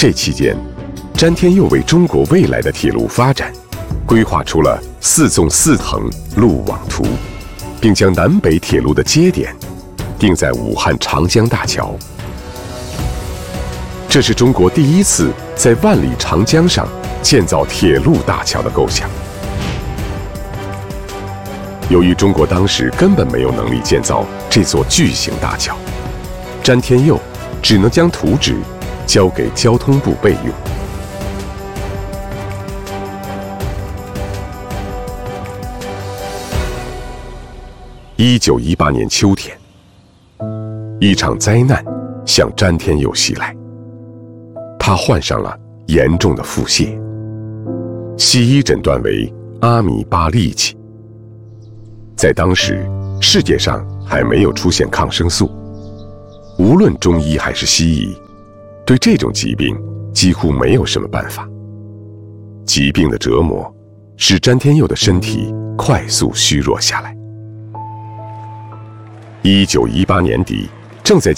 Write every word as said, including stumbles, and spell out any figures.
这期间，詹天佑为中国未来的铁路发展规划出了四纵四横路网图，并将南北铁路的接点定在武汉长江大桥。这是中国第一次在万里长江上建造铁路大桥的构想。由于中国当时根本没有能力建造这座巨型大桥，詹天佑只能将图纸交给交通部备用。一九一八年秋天，一场灾难向詹天佑袭来，他患上了严重的腹泻，西医诊断为阿米巴痢疾。在当时，世界上还没有出现抗生素，无论中医还是西医，对这种疾病几乎没有什么办法。疾病的折磨使詹天佑的身体快速虚弱下来。一九一八年底，正在